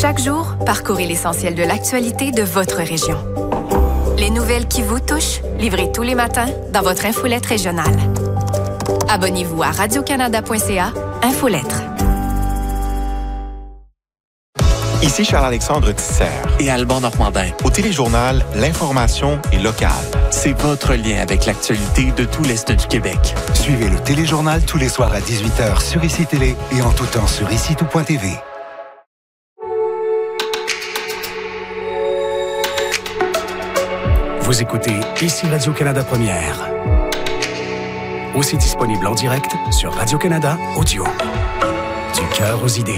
Chaque jour, parcourez l'essentiel de l'actualité de votre région. Les nouvelles qui vous touchent, livrées tous les matins dans votre infolette régionale. Abonnez-vous à radiocanada.ca, Infolettre. Ici Charles-Alexandre Tisser et Alban Normandin. Au téléjournal, l'information est locale. C'est votre lien avec l'actualité de tout l'Est du Québec. Suivez le téléjournal tous les soirs à 18h sur ICI Télé et en tout temps sur ICITout.tv. Vous écoutez ici Radio-Canada Première. Aussi disponible en direct sur Radio-Canada Audio. Du cœur aux idées.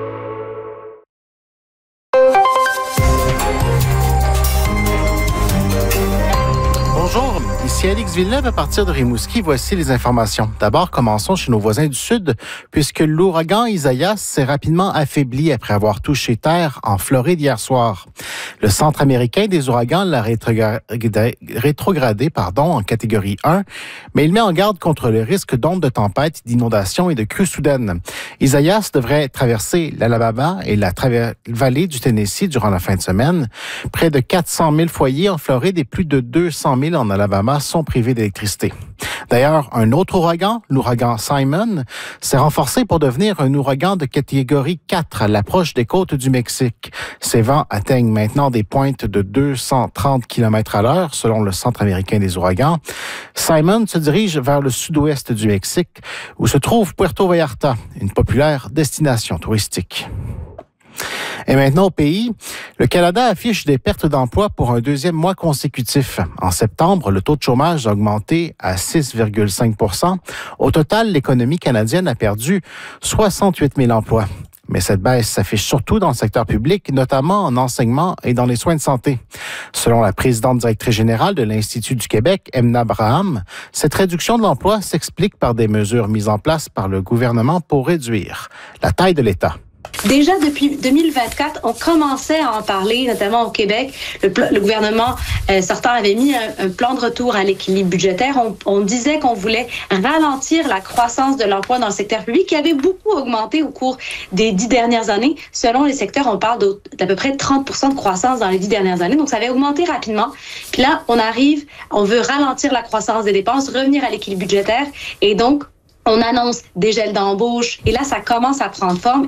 Bonjour, ici Alix Villeneuve à partir de Rimouski. Voici les informations. D'abord, commençons chez nos voisins du Sud, puisque l'ouragan Isaias s'est rapidement affaibli après avoir touché terre en Floride hier soir. Le Centre américain des ouragans l'a rétrogradé en catégorie 1, mais il met en garde contre le risque d'ondes de tempête, d'inondations et de crues soudaines. Isaias devrait traverser l'Alabama et la vallée du Tennessee durant la fin de semaine. Près de 400 000 foyers en Floride et plus de 200 000 en Alabama sont privés d'électricité. D'ailleurs, un autre ouragan, l'ouragan Simon, s'est renforcé pour devenir un ouragan de catégorie 4 à l'approche des côtes du Mexique. Ses vents atteignent maintenant des pointes de 230 km/h, selon le Centre américain des ouragans. Simon se dirige vers le sud-ouest du Mexique, où se trouve Puerto Vallarta, une populaire destination touristique. Et maintenant au pays, le Canada affiche des pertes d'emploi pour un deuxième mois consécutif. En septembre, le taux de chômage a augmenté à 6,5 %. Au total, l'économie canadienne a perdu 68 000 emplois. Mais cette baisse s'affiche surtout dans le secteur public, notamment en enseignement et dans les soins de santé. Selon la présidente directrice générale de l'Institut du Québec, Emna Braham, cette réduction de l'emploi s'explique par des mesures mises en place par le gouvernement pour réduire la taille de l'État. Déjà, depuis 2024, on commençait à en parler, notamment au Québec. Le gouvernement sortant avait mis un plan de retour à l'équilibre budgétaire. On disait qu'on voulait ralentir la croissance de l'emploi dans le secteur public qui avait beaucoup augmenté au cours des 10 dernières années. Selon les secteurs, on parle d'à peu près 30 % de croissance dans les 10 dernières années. Donc, ça avait augmenté rapidement. Puis là, on veut ralentir la croissance des dépenses, revenir à l'équilibre budgétaire. Et donc, on annonce des gels d'embauche. Et là, ça commence à prendre forme.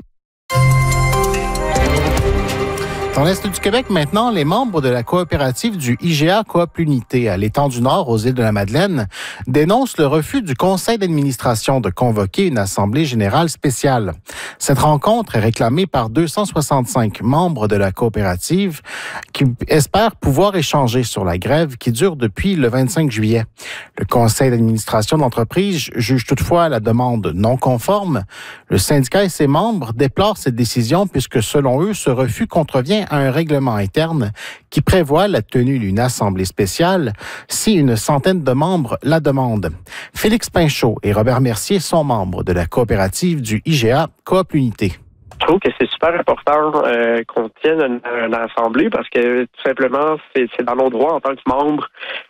Dans l'Est du Québec, maintenant, les membres de la coopérative du IGA Coop L'Unité à l'étang du Nord, aux îles de la Madeleine, dénoncent le refus du conseil d'administration de convoquer une assemblée générale spéciale. Cette rencontre est réclamée par 265 membres de la coopérative qui espèrent pouvoir échanger sur la grève qui dure depuis le 25 juillet. Le conseil d'administration de l'entreprise juge toutefois la demande non conforme. Le syndicat et ses membres déplorent cette décision puisque, selon eux, ce refus contrevient à un règlement interne qui prévoit la tenue d'une assemblée spéciale si une centaine de membres la demandent. Félix Pinchot et Robert Mercier sont membres de la coopérative du IGA Coop L'Unité. Je trouve que c'est super important qu'on tienne une assemblée parce que tout simplement, c'est dans nos droits en tant que membre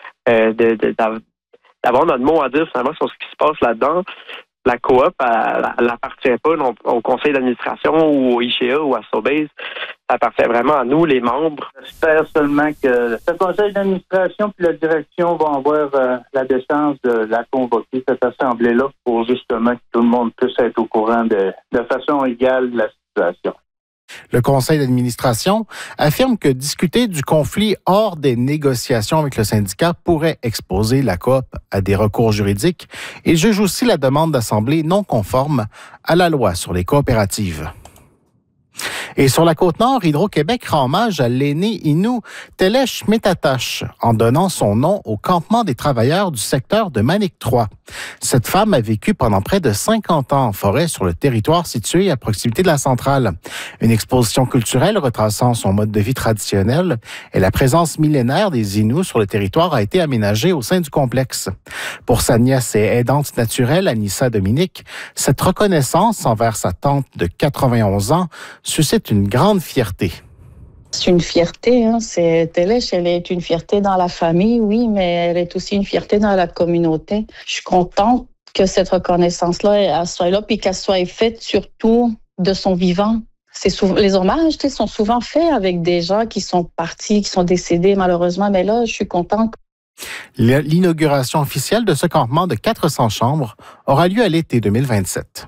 d'avoir notre mot à dire finalement sur ce qui se passe là-dedans. La coop, elle n'appartient pas au conseil d'administration ou au IGA ou à Sobeys. Ça appartient vraiment à nous, les membres. J'espère seulement que le conseil d'administration puis la direction vont avoir la décence de la convoquer, cette assemblée-là, pour justement que tout le monde puisse être au courant de façon égale de la situation. Le conseil d'administration affirme que discuter du conflit hors des négociations avec le syndicat pourrait exposer la coop à des recours juridiques et juge aussi la demande d'assemblée non conforme à la loi sur les coopératives. Et sur la Côte-Nord, Hydro-Québec rend hommage à l'aîné Innu Telesh Metatash en donnant son nom au campement des travailleurs du secteur de Manic 3. Cette femme a vécu pendant près de 50 ans en forêt sur le territoire situé à proximité de la centrale. Une exposition culturelle retraçant son mode de vie traditionnel et la présence millénaire des Inuits sur le territoire a été aménagée au sein du complexe. Pour sa nièce et aidante naturelle, Anissa Dominique, cette reconnaissance envers sa tante de 91 ans suscite une grande fierté. C'est une fierté, Telesh, elle est une fierté dans la famille, oui, mais elle est aussi une fierté dans la communauté. Je suis contente que cette reconnaissance-là elle soit là, puis qu'elle soit faite surtout de son vivant. Les hommages sont souvent faits avec des gens qui sont partis, qui sont décédés malheureusement. Mais là, je suis contente. L'inauguration officielle de ce campement de 400 chambres aura lieu à l'été 2027.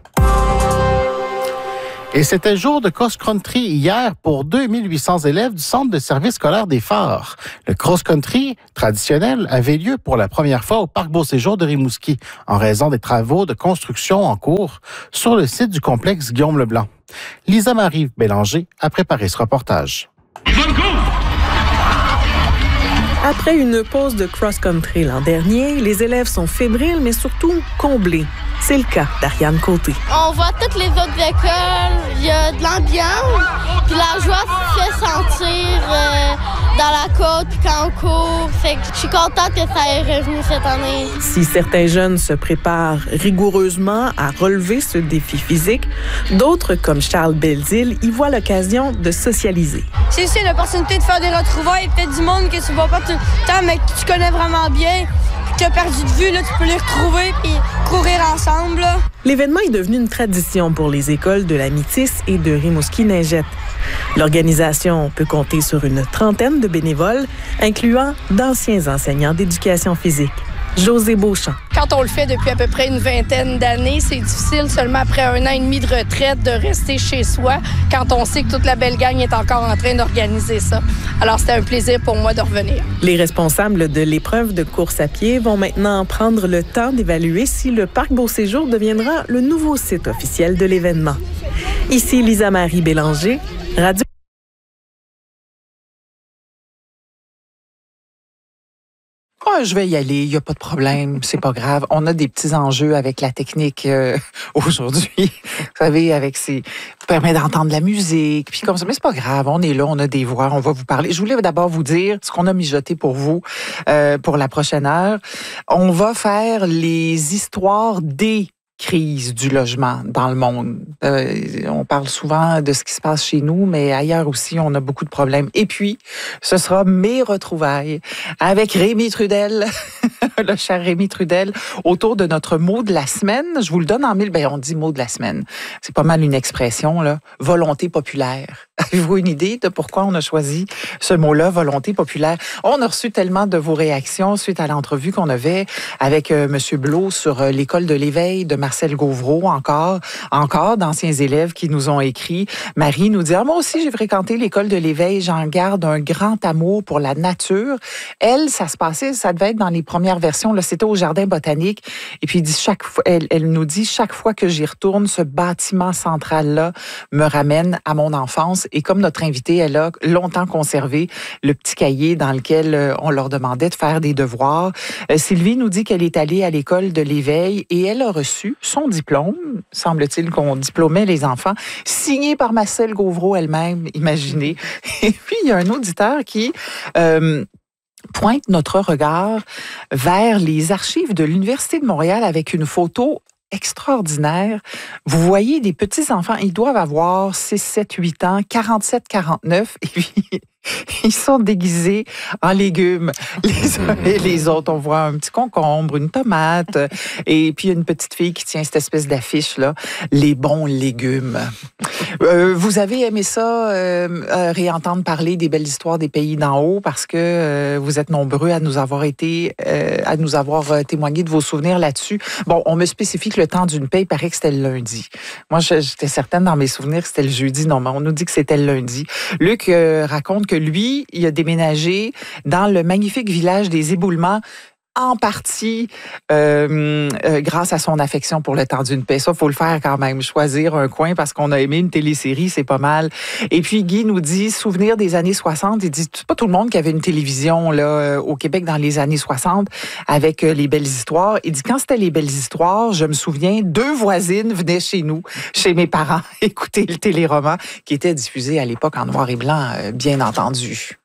Et c'était jour de cross-country hier pour 2800 élèves du Centre de service scolaire des Phares. Le cross-country traditionnel avait lieu pour la première fois au Parc Beauséjour de Rimouski en raison des travaux de construction en cours sur le site du complexe Guillaume-Leblanc. Lisa-Marie Bélanger a préparé ce reportage. Après une pause de cross-country l'an dernier, les élèves sont fébriles, mais surtout comblés. C'est le cas d'Ariane Côté. On voit toutes les autres écoles, il y a de l'ambiance, puis la joie se fait sentir dans la côte, puis quand on court. Fait que je suis contente que ça ait revenu cette année. Si certains jeunes se préparent rigoureusement à relever ce défi physique, d'autres, comme Charles Belzile, y voient l'occasion de socialiser. C'est aussi l'opportunité de faire des retrouvailles, peut-être du monde que tu ne vois pas tout le temps, mais que tu connais vraiment bien. Tu as perdu de vue, là, tu peux les retrouver puis courir ensemble. Là. L'événement est devenu une tradition pour les écoles de la Métis et de Rimouski-Neigette. L'organisation peut compter sur une trentaine de bénévoles, incluant d'anciens enseignants d'éducation physique. José Beauchamp. Quand on le fait depuis à peu près une vingtaine d'années, c'est difficile seulement après 1 an et demi de retraite de rester chez soi quand on sait que toute la belle gang est encore en train d'organiser ça. Alors, c'était un plaisir pour moi de revenir. Les responsables de l'épreuve de course à pied vont maintenant prendre le temps d'évaluer si le Parc Beauséjour deviendra le nouveau site officiel de l'événement. Ici Lisa-Marie Bélanger, Radio. Oh, je vais y aller, il n'y a pas de problème, c'est pas grave. On a des petits enjeux avec la technique aujourd'hui. Vous savez, avec permet d'entendre la musique, puis comme ça, mais c'est pas grave, on est là, on a des voix, on va vous parler. Je voulais d'abord vous dire ce qu'on a mijoté pour vous pour la prochaine heure. On va faire les histoires des crise du logement dans le monde. On parle souvent de ce qui se passe chez nous, mais ailleurs aussi, on a beaucoup de problèmes. Et puis, ce sera mes retrouvailles avec Rémi Trudel, le cher Rémi Trudel, autour de notre mot de la semaine. Je vous le donne en mille. On dit mot de la semaine. C'est pas mal une expression, là. Volonté populaire. Avez-vous une idée de pourquoi on a choisi ce mot-là, volonté populaire? On a reçu tellement de vos réactions suite à l'entrevue qu'on avait avec M. Blot sur l'école de l'éveil de Marcel Gauvreau, encore d'anciens élèves qui nous ont écrit. Marie nous dit, moi aussi j'ai fréquenté l'école de l'éveil, j'en garde un grand amour pour la nature. Elle, ça devait être dans les premières versions, là, c'était au jardin botanique. Et puis elle nous dit, chaque fois que j'y retourne, ce bâtiment central-là me ramène à mon enfance. Et comme notre invitée, elle a longtemps conservé le petit cahier dans lequel on leur demandait de faire des devoirs. Sylvie nous dit qu'elle est allée à l'école de l'éveil et elle a reçu son diplôme, semble-t-il qu'on diplômait les enfants, signé par Marcel Gauvreau elle-même, imaginez. Et puis, il y a un auditeur qui pointe notre regard vers les archives de l'Université de Montréal avec une photo extraordinaire. Vous voyez des petits-enfants, ils doivent avoir 6, 7, 8 ans, 47, 49, et puis ils sont déguisés en légumes. Les uns et les autres, on voit un petit concombre, une tomate, et puis une petite fille qui tient cette espèce d'affiche-là, les bons légumes. Vous avez aimé ça, réentendre parler des belles histoires des pays d'en haut, parce que vous êtes nombreux à nous avoir témoigné de vos souvenirs là-dessus. Bon, on me spécifie que le temps d'une paix, il paraît que c'était le lundi. Moi, j'étais certaine dans mes souvenirs que c'était le jeudi. Non, mais on nous dit que c'était le lundi. Luc raconte que lui, il a déménagé dans le magnifique village des Éboulements, en partie grâce à son affection pour le temps d'une paix. Ça, il faut le faire quand même, choisir un coin parce qu'on a aimé une télésérie, c'est pas mal. Et puis, Guy nous dit, souvenir des années 60, il dit, c'est pas tout le monde qui avait une télévision là au Québec dans les années 60 avec les belles histoires. Il dit, quand c'était les belles histoires, je me souviens, 2 voisines venaient chez nous, chez mes parents, écouter le téléroman qui était diffusé à l'époque en noir et blanc, bien entendu.